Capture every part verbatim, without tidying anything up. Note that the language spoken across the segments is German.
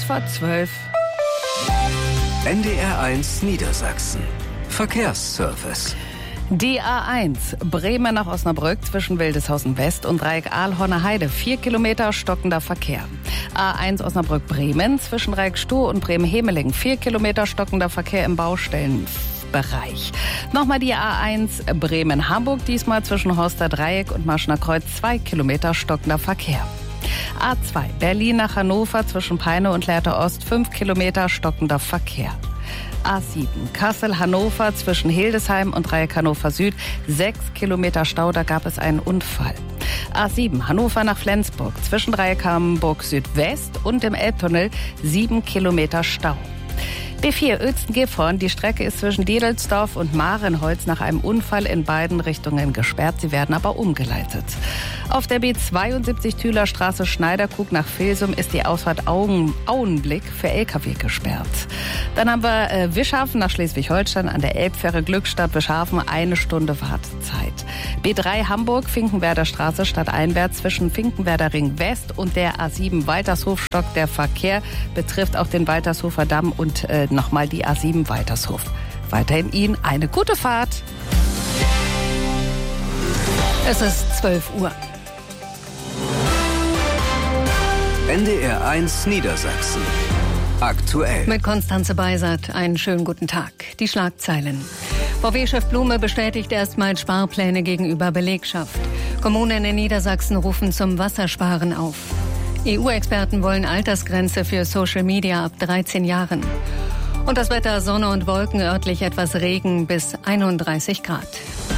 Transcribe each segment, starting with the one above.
vor zwölf. N D R eins Niedersachsen. Verkehrsservice. Die A eins, Bremen nach Osnabrück zwischen Wildeshausen West und Dreieck Ahlhorner Heide. Vier Kilometer stockender Verkehr. A eins Osnabrück-Bremen zwischen Dreieck Stuh und Bremen-Hemelingen. Vier Kilometer stockender Verkehr im Baustellenbereich. Nochmal die A eins Bremen-Hamburg, diesmal zwischen Horster Dreieck und Marschner Kreuz. Zwei Kilometer stockender Verkehr. A zwei, Berlin nach Hannover zwischen Peine und Lehrte Ost. Fünf Kilometer stockender Verkehr. A sieben, Kassel-Hannover zwischen Hildesheim und Dreieck Hannover Süd. Sechs Kilometer Stau, da gab es einen Unfall. A sieben, Hannover nach Flensburg zwischen Dreieck Hamburg Südwest und dem Elbtunnel. Sieben Kilometer Stau. B vier, Uelzen-Gifhorn. Die Strecke ist zwischen Diedelsdorf und Marienholz nach einem Unfall in beiden Richtungen gesperrt. Sie werden aber umgeleitet. Auf der B zweiundsiebzig Thüler Straße Schneiderkrug nach Vilsum ist die Ausfahrt Augen, Auenblick für L K W gesperrt. Dann haben wir äh, Wischhafen nach Schleswig-Holstein an der Elbfähre Glückstadt Wischhafen. Eine Stunde Wartezeit. B drei Hamburg, Finkenwerder Straße stadteinwärts zwischen Finkenwerder Ring West und der A sieben Waltershof stockt der Verkehr. Betrifft auch den Waltershofer Damm und äh, nochmal die A sieben Waltershof. Weiterhin Ihnen eine gute Fahrt. Es ist zwölf Uhr. N D R eins Niedersachsen. Aktuell. Mit Konstanze Beisert einen schönen guten Tag. Die Schlagzeilen. V W-Chef Blume bestätigt erstmals Sparpläne gegenüber Belegschaft. Kommunen in Niedersachsen rufen zum Wassersparen auf. E U-Experten wollen Altersgrenze für Social Media ab dreizehn Jahren. Und das Wetter, Sonne und Wolken, örtlich etwas Regen bis einunddreißig Grad.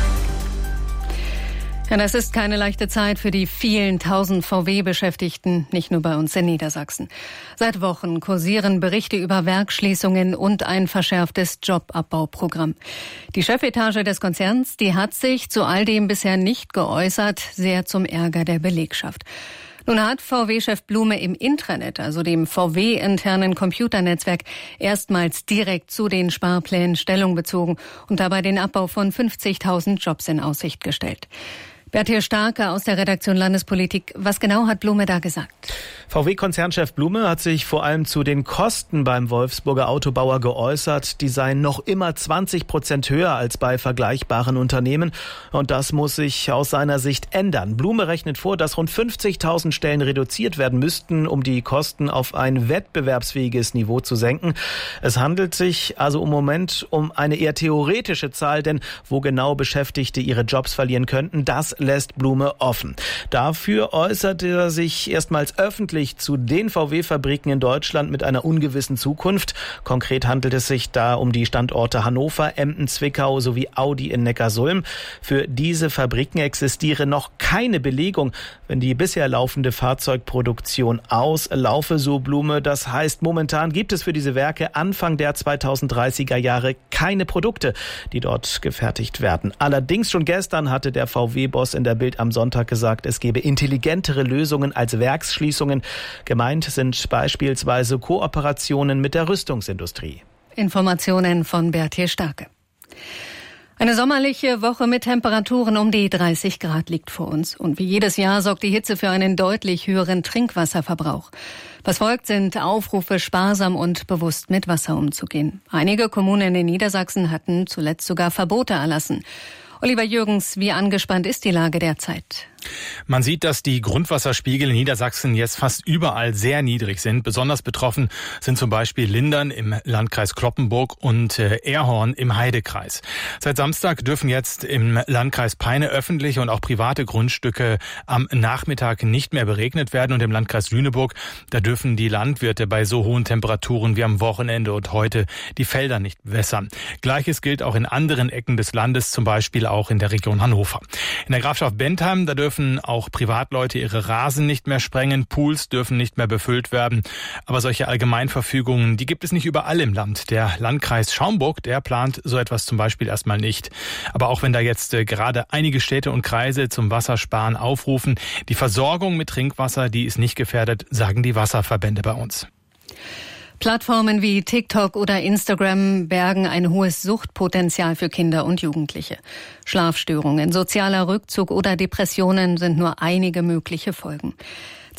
Ja, das ist keine leichte Zeit für die vielen tausend V W-Beschäftigten, nicht nur bei uns in Niedersachsen. Seit Wochen kursieren Berichte über Werksschließungen und ein verschärftes Jobabbauprogramm. Die Chefetage des Konzerns, die hat sich zu all dem bisher nicht geäußert, sehr zum Ärger der Belegschaft. Nun hat V W-Chef Blume im Intranet, also dem V W-internen Computernetzwerk, erstmals direkt zu den Sparplänen Stellung bezogen und dabei den Abbau von fünfzigtausend Jobs in Aussicht gestellt. Bertil Starke aus der Redaktion Landespolitik. Was genau hat Blume da gesagt? V W-Konzernchef Blume hat sich vor allem zu den Kosten beim Wolfsburger Autobauer geäußert. Die seien noch immer zwanzig Prozent höher als bei vergleichbaren Unternehmen. Und das muss sich aus seiner Sicht ändern. Blume rechnet vor, dass rund fünfzigtausend Stellen reduziert werden müssten, um die Kosten auf ein wettbewerbsfähiges Niveau zu senken. Es handelt sich also im Moment um eine eher theoretische Zahl, denn wo genau Beschäftigte ihre Jobs verlieren könnten, das lässt Blume offen. Dafür äußerte er sich erstmals öffentlich zu den V W-Fabriken in Deutschland mit einer ungewissen Zukunft. Konkret handelt es sich da um die Standorte Hannover, Emden, Zwickau sowie Audi in Neckarsulm. Für diese Fabriken existiere noch keine Belegung, wenn die bisher laufende Fahrzeugproduktion auslaufe, so Blume. Das heißt, momentan gibt es für diese Werke Anfang der zweitausenddreißiger Jahre keine Produkte, die dort gefertigt werden. Allerdings schon gestern hatte der V W-Boss in der Bild am Sonntag gesagt, es gebe intelligentere Lösungen als Werksschließungen. Gemeint sind beispielsweise Kooperationen mit der Rüstungsindustrie. Informationen von Bertil Starke. Eine sommerliche Woche mit Temperaturen um die dreißig Grad liegt vor uns. Und wie jedes Jahr sorgt die Hitze für einen deutlich höheren Trinkwasserverbrauch. Was folgt, sind Aufrufe, sparsam und bewusst mit Wasser umzugehen. Einige Kommunen in Niedersachsen hatten zuletzt sogar Verbote erlassen. Oliver Jürgens, wie angespannt ist die Lage derzeit? Man sieht, dass die Grundwasserspiegel in Niedersachsen jetzt fast überall sehr niedrig sind. Besonders betroffen sind zum Beispiel Lindern im Landkreis Cloppenburg und Erhorn im Heidekreis. Seit Samstag dürfen jetzt im Landkreis Peine öffentliche und auch private Grundstücke am Nachmittag nicht mehr beregnet werden. Und im Landkreis Lüneburg, da dürfen die Landwirte bei so hohen Temperaturen wie am Wochenende und heute die Felder nicht wässern. Gleiches gilt auch in anderen Ecken des Landes, zum Beispiel auch in der Region Hannover. In der Grafschaft Bentheim, da dürfen auch Privatleute ihre Rasen nicht mehr sprengen, Pools dürfen nicht mehr befüllt werden. Aber solche Allgemeinverfügungen, die gibt es nicht überall im Land. Der Landkreis Schaumburg, der plant so etwas zum Beispiel erstmal nicht. Aber auch wenn da jetzt äh, gerade einige Städte und Kreise zum Wassersparen aufrufen, die Versorgung mit Trinkwasser, die ist nicht gefährdet, sagen die Wasserverbände bei uns. Plattformen wie TikTok oder Instagram bergen ein hohes Suchtpotenzial für Kinder und Jugendliche. Schlafstörungen, sozialer Rückzug oder Depressionen sind nur einige mögliche Folgen.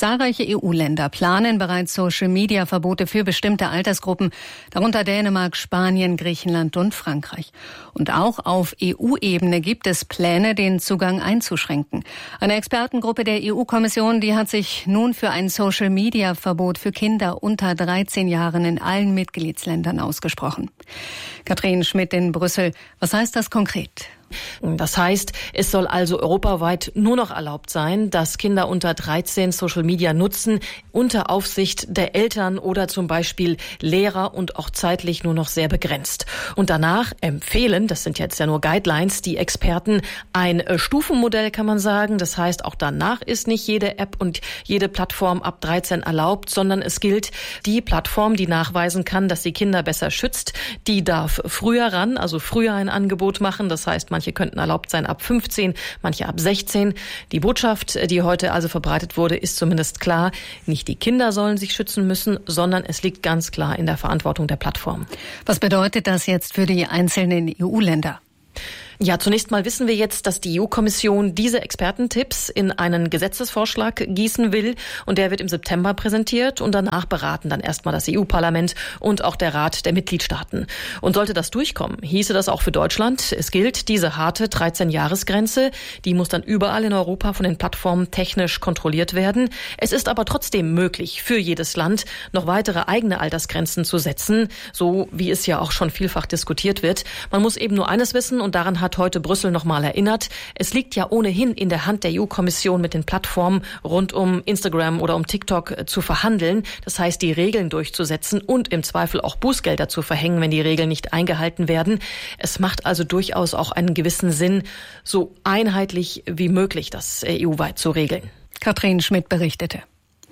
Zahlreiche E U-Länder planen bereits Social-Media-Verbote für bestimmte Altersgruppen, darunter Dänemark, Spanien, Griechenland und Frankreich. Und auch auf E U-Ebene gibt es Pläne, den Zugang einzuschränken. Eine Expertengruppe der E U-Kommission, die hat sich nun für ein Social-Media-Verbot für Kinder unter dreizehn Jahren in allen Mitgliedsländern ausgesprochen. Katrin Schmidt in Brüssel. Was heißt das konkret? Das heißt, es soll also europaweit nur noch erlaubt sein, dass Kinder unter dreizehn Social Media nutzen, unter Aufsicht der Eltern oder zum Beispiel Lehrer und auch zeitlich nur noch sehr begrenzt. Und danach empfehlen, das sind jetzt ja nur Guidelines, die Experten ein Stufenmodell, kann man sagen. Das heißt, auch danach ist nicht jede App und jede Plattform ab dreizehn erlaubt, sondern es gilt, die Plattform, die nachweisen kann, dass sie Kinder besser schützt, die darf früher ran, also früher ein Angebot machen. Das heißt, man Manche könnten erlaubt sein ab fünfzehn, manche ab sechzehn. Die Botschaft, die heute also verbreitet wurde, ist zumindest klar. Nicht die Kinder sollen sich schützen müssen, sondern es liegt ganz klar in der Verantwortung der Plattform. Was bedeutet das jetzt für die einzelnen E U-Länder? Ja, zunächst mal wissen wir jetzt, dass die E U-Kommission diese Expertentipps in einen Gesetzesvorschlag gießen will und der wird im September präsentiert und danach beraten dann erstmal das E U-Parlament und auch der Rat der Mitgliedstaaten. Und sollte das durchkommen, hieße das auch für Deutschland. Es gilt diese harte dreizehn-Jahres-Grenze, die muss dann überall in Europa von den Plattformen technisch kontrolliert werden. Es ist aber trotzdem möglich, für jedes Land noch weitere eigene Altersgrenzen zu setzen, so wie es ja auch schon vielfach diskutiert wird. Man muss eben nur eines wissen und daran hat heute Brüssel noch mal erinnert. Es liegt ja ohnehin in der Hand der E U-Kommission, mit den Plattformen rund um Instagram oder um TikTok zu verhandeln. Das heißt, die Regeln durchzusetzen und im Zweifel auch Bußgelder zu verhängen, wenn die Regeln nicht eingehalten werden. Es macht also durchaus auch einen gewissen Sinn, so einheitlich wie möglich das E U-weit zu regeln. Katrin Schmidt berichtete.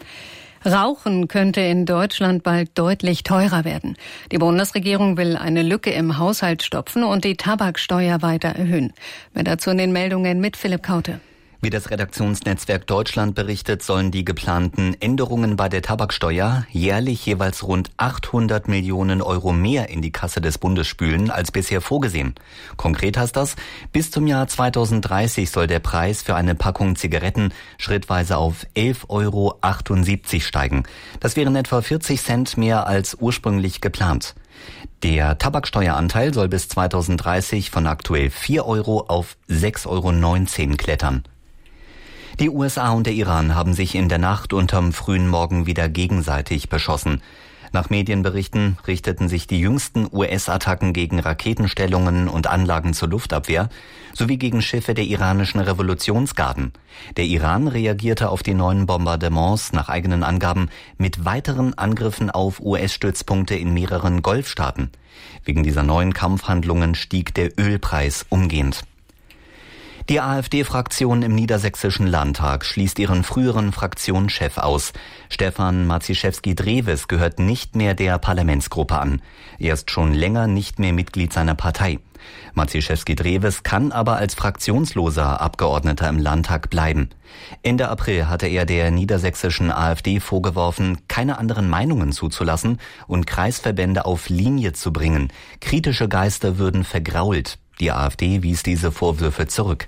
Rauchen könnte in Deutschland bald deutlich teurer werden. Die Bundesregierung will eine Lücke im Haushalt stopfen und die Tabaksteuer weiter erhöhen. Mehr dazu in den Meldungen mit Philipp Kaute. Wie das Redaktionsnetzwerk Deutschland berichtet, sollen die geplanten Änderungen bei der Tabaksteuer jährlich jeweils rund achthundert Millionen Euro mehr in die Kasse des Bundes spülen als bisher vorgesehen. Konkret heißt das, bis zum Jahr zweitausenddreißig soll der Preis für eine Packung Zigaretten schrittweise auf elf Euro achtundsiebzig steigen. Das wären etwa vierzig Cent mehr als ursprünglich geplant. Der Tabaksteueranteil soll bis zweitausenddreißig von aktuell vier Euro auf sechs Euro neunzehn klettern. Die U S A und der Iran haben sich in der Nacht und am frühen Morgen wieder gegenseitig beschossen. Nach Medienberichten richteten sich die jüngsten U S-Attacken gegen Raketenstellungen und Anlagen zur Luftabwehr sowie gegen Schiffe der iranischen Revolutionsgarden. Der Iran reagierte auf die neuen Bombardements nach eigenen Angaben mit weiteren Angriffen auf U S-Stützpunkte in mehreren Golfstaaten. Wegen dieser neuen Kampfhandlungen stieg der Ölpreis umgehend. Die AfD-Fraktion im Niedersächsischen Landtag schließt ihren früheren Fraktionschef aus. Stefan Maciejewski-Drewes gehört nicht mehr der Parlamentsgruppe an. Er ist schon länger nicht mehr Mitglied seiner Partei. Maciejewski-Drewes kann aber als fraktionsloser Abgeordneter im Landtag bleiben. Ende April hatte er der niedersächsischen AfD vorgeworfen, keine anderen Meinungen zuzulassen und Kreisverbände auf Linie zu bringen. Kritische Geister würden vergrault. Die AfD wies diese Vorwürfe zurück.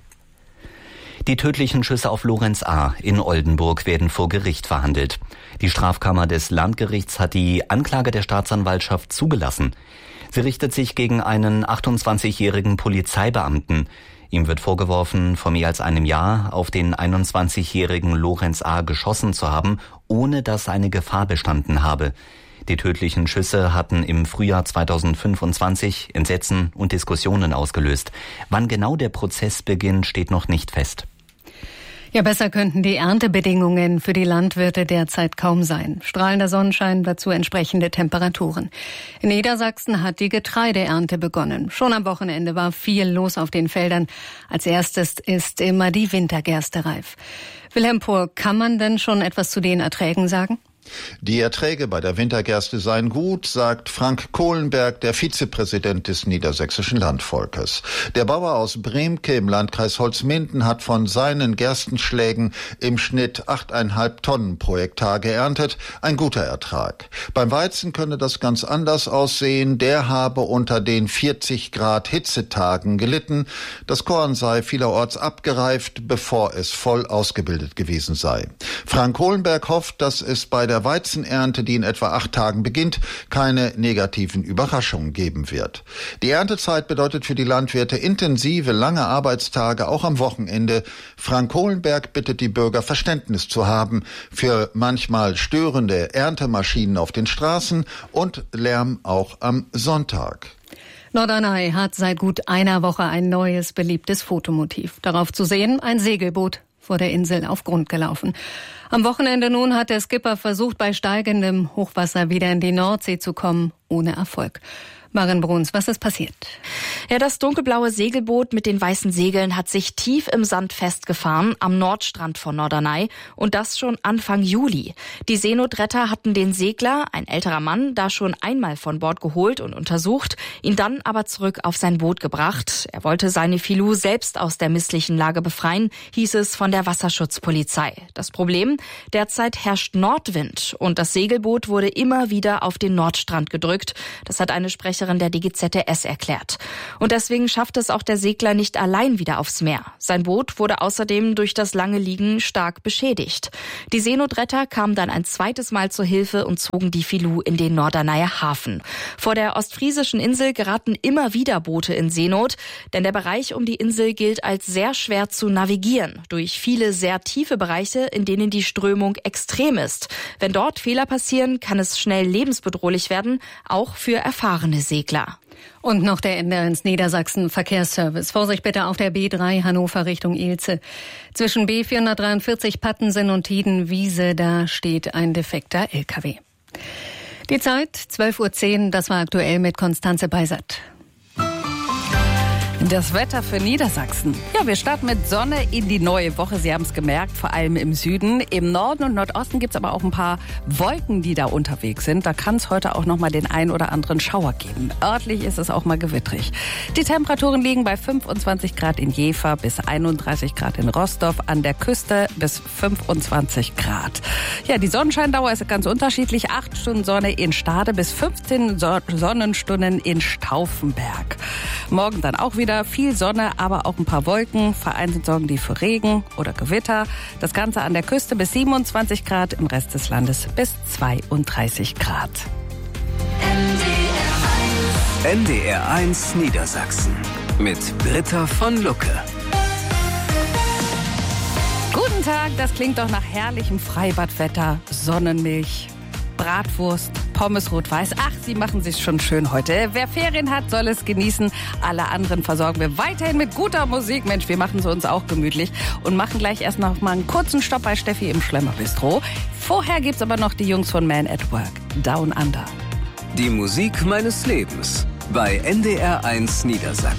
Die tödlichen Schüsse auf Lorenz A. in Oldenburg werden vor Gericht verhandelt. Die Strafkammer des Landgerichts hat die Anklage der Staatsanwaltschaft zugelassen. Sie richtet sich gegen einen achtundzwanzigjährigen Polizeibeamten. Ihm wird vorgeworfen, vor mehr als einem Jahr auf den einundzwanzigjährigen Lorenz A. geschossen zu haben, ohne dass eine Gefahr bestanden habe. Die tödlichen Schüsse hatten im Frühjahr zweitausendfünfundzwanzig Entsetzen und Diskussionen ausgelöst. Wann genau der Prozess beginnt, steht noch nicht fest. Ja, besser könnten die Erntebedingungen für die Landwirte derzeit kaum sein. Strahlender Sonnenschein, dazu entsprechende Temperaturen. In Niedersachsen hat die Getreideernte begonnen. Schon am Wochenende war viel los auf den Feldern. Als erstes ist immer die Wintergerste reif. Wilhelm Pohr, kann man denn schon etwas zu den Erträgen sagen? Die Erträge bei der Wintergerste seien gut, sagt Frank Kohlenberg, der Vizepräsident des Niedersächsischen Landvolkes. Der Bauer aus Bremke im Landkreis Holzminden hat von seinen Gerstenschlägen im Schnitt achteinhalb Tonnen pro Hektar geerntet. Ein guter Ertrag. Beim Weizen könne das ganz anders aussehen. Der habe unter den vierzig Grad Hitzetagen gelitten. Das Korn sei vielerorts abgereift, bevor es voll ausgebildet gewesen sei. Frank Kohlenberg hofft, dass es bei der Weizenernte, die in etwa acht Tagen beginnt, keine negativen Überraschungen geben wird. Die Erntezeit bedeutet für die Landwirte intensive, lange Arbeitstage, auch am Wochenende. Frank Kohlenberg bittet die Bürger, Verständnis zu haben für manchmal störende Erntemaschinen auf den Straßen und Lärm auch am Sonntag. Norderney hat seit gut einer Woche ein neues, beliebtes Fotomotiv. Darauf zu sehen, ein Segelboot vor der Insel auf Grund gelaufen. Am Wochenende nun hat der Skipper versucht, bei steigendem Hochwasser wieder in die Nordsee zu kommen, ohne Erfolg. Maren Bruns, was ist passiert? Ja, das dunkelblaue Segelboot mit den weißen Segeln hat sich tief im Sand festgefahren am Nordstrand von Norderney und das schon Anfang Juli. Die Seenotretter hatten den Segler, ein älterer Mann, da schon einmal von Bord geholt und untersucht, ihn dann aber zurück auf sein Boot gebracht. Er wollte seine Filou selbst aus der misslichen Lage befreien, hieß es von der Wasserschutzpolizei. Das Problem? Derzeit herrscht Nordwind und das Segelboot wurde immer wieder auf den Nordstrand gedrückt. Das hat eine Sprecherin der D G Z S erklärt. Und deswegen schafft es auch der Segler nicht allein wieder aufs Meer. Sein Boot wurde außerdem durch das lange Liegen stark beschädigt. Die Seenotretter kamen dann ein zweites Mal zur Hilfe und zogen die Filou in den Norderneyer Hafen. Vor der ostfriesischen Insel geraten immer wieder Boote in Seenot, denn der Bereich um die Insel gilt als sehr schwer zu navigieren, durch viele sehr tiefe Bereiche, in denen die Strömung extrem ist. Wenn dort Fehler passieren, kann es schnell lebensbedrohlich werden, auch für erfahrene Segler. Und noch der N D R eins Niedersachsen Verkehrsservice. Vorsicht bitte auf der B drei Hannover Richtung Ilze. Zwischen B vierhundertdreiundvierzig Pattensen und Tiedenwiese, da steht ein defekter L K W. Die Zeit zwölf Uhr zehn, das war aktuell mit Konstanze Beisert. Das Wetter für Niedersachsen. Ja, wir starten mit Sonne in die neue Woche. Sie haben es gemerkt, vor allem im Süden. Im Norden und Nordosten gibt es aber auch ein paar Wolken, die da unterwegs sind. Da kann es heute auch noch mal den ein oder anderen Schauer geben. Örtlich ist es auch mal gewittrig. Die Temperaturen liegen bei fünfundzwanzig Grad in Jever bis einunddreißig Grad in Rostock, an der Küste bis fünfundzwanzig Grad. Ja, die Sonnenscheindauer ist ganz unterschiedlich. Acht Stunden Sonne in Stade bis fünfzehn Sonnenstunden in Stauffenberg. Morgen dann auch wieder viel Sonne, aber auch ein paar Wolken. Vereinzelt sorgen die für Regen oder Gewitter. Das Ganze an der Küste bis siebenundzwanzig Grad, im Rest des Landes bis zweiunddreißig Grad. N D R eins Niedersachsen mit Britta von Lucke. Guten Tag, das klingt doch nach herrlichem Freibadwetter, Sonnenmilch, Bratwurst, Pommes rot-weiß. Ach, Sie machen sich schon schön heute. Wer Ferien hat, soll es genießen. Alle anderen versorgen wir weiterhin mit guter Musik. Mensch, wir machen es uns auch gemütlich und machen gleich erst noch mal einen kurzen Stopp bei Steffi im Schlemmer Bistro. Vorher gibt's aber noch die Jungs von Man at Work, Down Under. Die Musik meines Lebens bei N D R eins Niedersachsen.